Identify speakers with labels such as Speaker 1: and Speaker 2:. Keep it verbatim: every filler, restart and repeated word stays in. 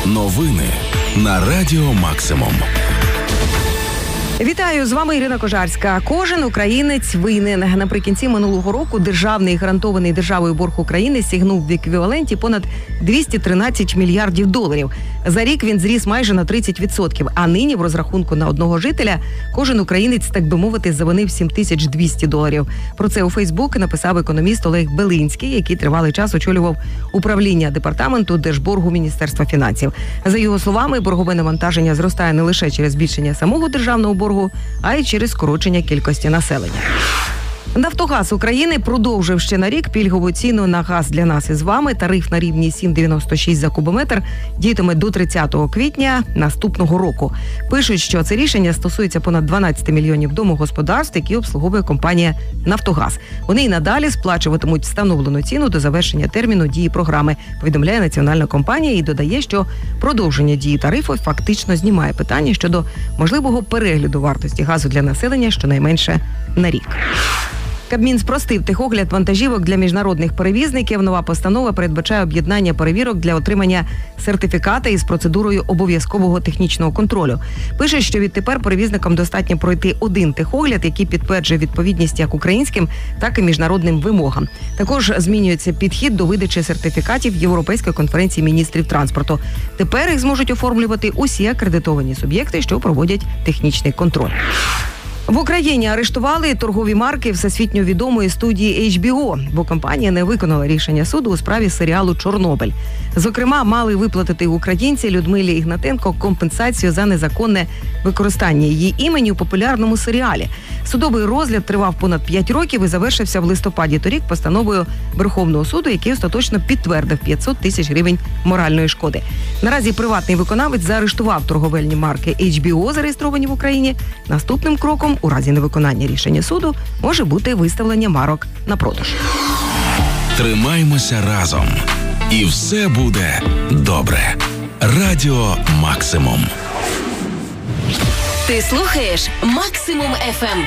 Speaker 1: Новини на Радіо Максимум.
Speaker 2: Вітаю, з вами Ірина Кожарська. Кожен українець винен. Наприкінці минулого року державний гарантований державою борг України сягнув в еквіваленті понад двісті тринадцять мільярдів доларів. За рік він зріс майже на тридцять відсотків, а нині в розрахунку на одного жителя кожен українець, так би мовити, завинив сім тисяч двісті доларів. Про це у Фейсбук написав економіст Олег Белинський, який тривалий час очолював управління департаменту держборгу Міністерства фінансів. За його словами, боргове навантаження зростає не лише через збільшення самого державного боргу, а й через скорочення кількості населення. «Нафтогаз України» продовжив ще на рік пільгову ціну на газ для нас із вами. Тариф на рівні сім дев'яносто шість за кубометр діятиме до тридцятого квітня наступного року. Пишуть, що це рішення стосується понад дванадцять мільйонів домогосподарств, які обслуговує компанія «Нафтогаз». Вони й надалі сплачуватимуть встановлену ціну до завершення терміну дії програми, повідомляє національна компанія і додає, що продовження дії тарифу фактично знімає питання щодо можливого перегляду вартості газу для населення щонайменше на рік. Кабмін спростив техогляд вантажівок для міжнародних перевізників. Нова постанова передбачає об'єднання перевірок для отримання сертифіката із процедурою обов'язкового технічного контролю. Пише, що відтепер перевізникам достатньо пройти один техогляд, який підтверджує відповідність як українським, так і міжнародним вимогам. Також змінюється підхід до видачі сертифікатів Європейської конференції міністрів транспорту. Тепер їх зможуть оформлювати усі акредитовані суб'єкти, що проводять технічний контроль. В Україні арештували торгові марки всесвітньо відомої студії ейч бі о, бо компанія не виконала рішення суду у справі серіалу «Чорнобиль». Зокрема, мали виплатити українці Людмилі Ігнатенко компенсацію за незаконне використання її імені у популярному серіалі. Судовий розгляд тривав понад п'ять років і завершився в листопаді торік постановою Верховного суду, який остаточно підтвердив п'ятсот тисяч гривень моральної шкоди. Наразі приватний виконавець заарештував торговельні марки ейч бі о, зареєстровані в Україні. Наступним кроком у разі невиконання рішення суду може бути виставлення марок на продаж.
Speaker 1: Тримаймося разом. І все буде добре. Радіо Максимум.
Speaker 3: Ти слухаєш Максимум еф ем.